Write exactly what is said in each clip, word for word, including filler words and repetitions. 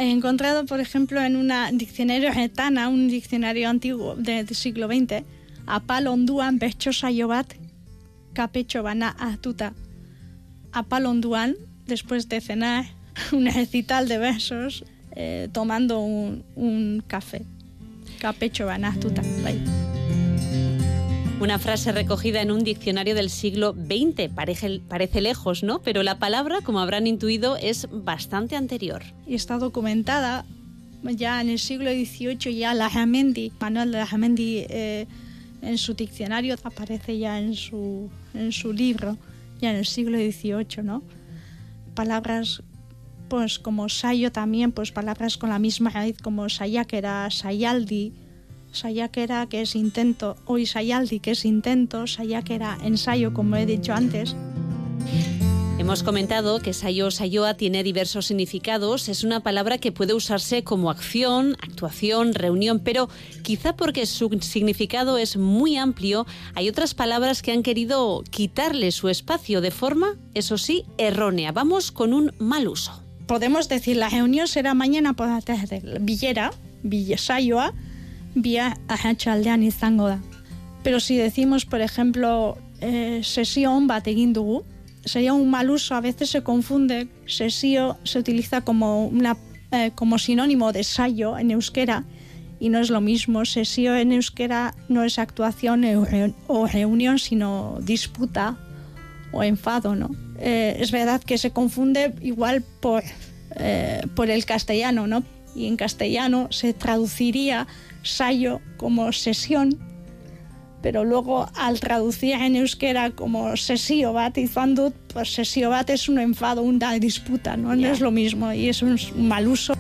he encontrado, por ejemplo, en un diccionario Etana, un diccionario antiguo de, del siglo veinte, apal onduan bertso saio bat kapetxo bana hartuta. Apal onduan, después de cenar, un recital de versos, eh, tomando un, un café. Kapetxo bana hartuta, bai. Una frase recogida en un diccionario del siglo veinte. Parece, parece lejos, ¿no? Pero la palabra, como habrán intuido, es bastante anterior. Y está documentada ya en el siglo dieciocho, ya Larramendi, Manuel de Larramendi, eh, en su diccionario aparece ya en su, en su libro, ya en el siglo dieciocho, ¿no? Palabras pues como sayo también, pues palabras con la misma raíz como sayakera, sayaldi, sayakera que es intento, o sayaldi que es intento, sayakera ensayo, como he dicho antes. Hemos comentado que sayo o sayoa tiene diversos significados. Es una palabra que puede usarse como acción, actuación, reunión, pero quizá porque su significado es muy amplio, hay otras palabras que han querido quitarle su espacio de forma, eso sí, errónea. Vamos con un mal uso. Podemos decir, la reunión será mañana por la tarde. Bilera, bile saioa, bia arratsaldean izango da. Pero si decimos, por ejemplo, eh, sesión bat egin dugu, sería un mal uso. A veces se confunde. Sesio se utiliza como, una, eh, como sinónimo de sayo en euskera y no es lo mismo. Sesio en euskera no es actuación o reunión, sino disputa o enfado, ¿no? Eh, es verdad que se confunde igual por, eh, por el castellano, ¿no? Y en castellano se traduciría sayo como sesión, pero luego al traducir en euskera como sesio bat izan dut, pues sesio bat es un enfado, una disputa, ¿no? Yeah. No es lo mismo y es un mal uso.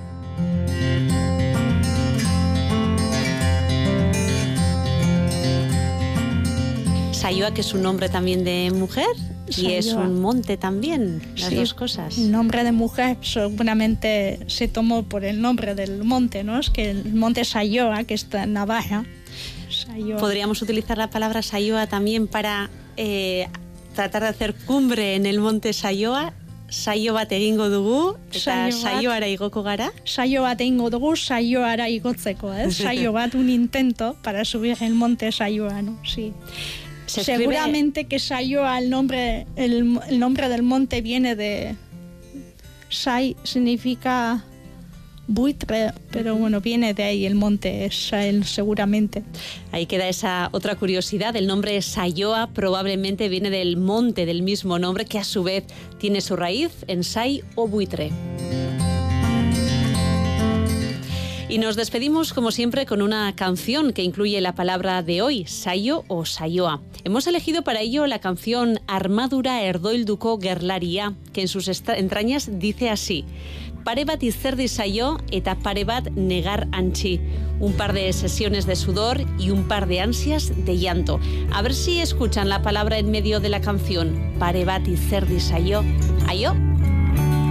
Sayoa, que es un nombre también de mujer, y Sayoa. Es un monte también, las sí, dos cosas. El nombre de mujer seguramente se tomó por el nombre del monte, ¿no? Es que el monte Sayoa, que está en Navarra. Sayoa. Podríamos utilizar la palabra Sayoa también para eh, tratar de hacer cumbre en el monte Sayoa. Saio bat egingo dugu, eta saioara igoko gara. Saio bat egingo dugu, saioara igotzeko, ¿eh? Saio bat, un intento para subir el monte Sayoa, ¿no? Sí. Seguramente que Sayoa, el nombre, el, el nombre del monte viene de Sai, significa buitre, pero bueno, viene de ahí el monte Sai, seguramente. Ahí queda esa otra curiosidad. El nombre Sayoa probablemente viene del monte del mismo nombre, que a su vez tiene su raíz en Sai o buitre. Y nos despedimos, como siempre, con una canción que incluye la palabra de hoy, saio o saioa. Hemos elegido para ello la canción Armadura Erdoilduko Gerlaria, que en sus entrañas dice así: pare bat izerdi saio eta pare bat negar antxi. Un par de sesiones de sudor y un par de ansias de llanto. A ver si escuchan la palabra en medio de la canción. Pare bat izerdi saio. Aio.